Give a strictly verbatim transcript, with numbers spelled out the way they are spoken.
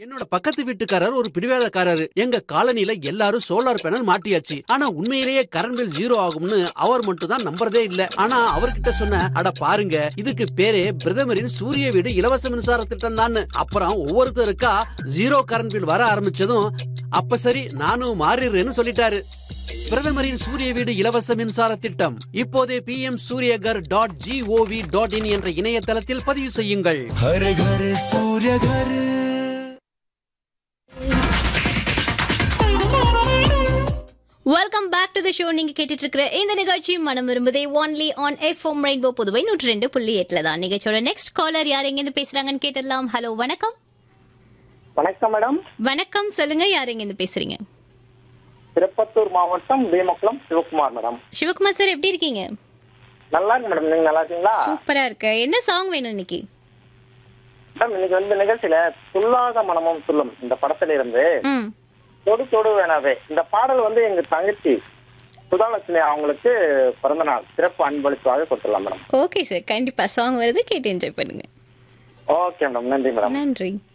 என்னோட பக்கத்து வீட்டுக்காரர் ஒரு பிடிவாதக்காரரு. எங்க காலனில எல்லாரும் சோலார் பேனல் மாட்டியாச்சு. ஆனா உண்மையிலேயே கரண்ட் பில் ஜீரோ ஆகும்னு அவர் மட்டும் தான் நம்புறதே இல்ல. ஆனா அவர்கிட்ட சொன்ன, அட பாருங்க, இதுக்கு பேரே பிரதமரின் சூரிய வீடு இலவச மின்சார திட்டம் தான். அப்புறம் ஒவ்வொருத்தருக்கா ஜீரோ கரண்ட் பில் வர ஆரம்பிச்சதும், அப்ப சரி நானும் மாறிடுறேன்னு சொல்லிட்டாரு. பிரதமரின் சூரிய வீடு இலவச மின்சார திட்டம் இப்போதே B M Surya Ghar dot gov dot in என்ற இணையதளத்தில் பதிவு செய்யுங்கள். हर घर सूर्य घर. Welcome back to the show. நீங்க கேட்டுட்டு இருக்கிற இந்த நிகழ்ச்சி மனம் விரும்புதே only on FM rainbow Puduvai நூற்றி ரெண்டு புள்ளி எட்டுல தான். நிகழ்ச்சியோட நெக்ஸ்ட் காலர் யார் எங்க இருந்து பேசுறாங்கன்னு கேட்டலாம். ஹலோ, வணக்கம். வணக்கம் மேடம். வணக்கம், சொல்லுங்க, யார் எங்க இருந்து பேசுறீங்க? திருப்பத்தூர் மாவட்டம் பீமக்குளம் சிவகுமார் மேடம். சிவகுமார் சார், எப்படி இருக்கீங்க? நல்லா இருக்கு மேடம். நீங்க நல்லா இருக்கீங்களா? சூப்பரா இருக்கு. என்ன சாங் வேணும் இன்னைக்கு? மேடம், இன்னைக்கு வந்து நிகழ்ச்சியில துல்லாத மனமும் துள்ளும் இந்த படத்துல இருந்து ம் தொடு தொடு வேணாவே இந்த பாடல் வந்து எங்க தங்கச்சி சுதாலட்சுமி அவங்களுக்கு பிறந்த நாள் சிறப்பு அன்பளிப்பாக கொடுத்துடலாம் மேடம். ஓகே சார், கண்டிப்பா சாங் வருது, கேட்டு என்ஜாய் பண்ணுங்க. ஓகே மேடம், நன்றி மேடம். நன்றி.